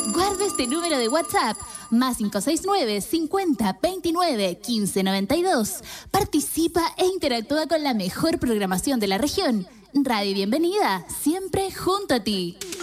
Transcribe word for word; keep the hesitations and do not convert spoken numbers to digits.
Guarda este número de WhatsApp, más cinco seis nueve, cincuenta, veintinueve, quince, noventa y dos. Participa e interactúa con la mejor programación de la región. Radio Bienvenida, siempre junto a ti.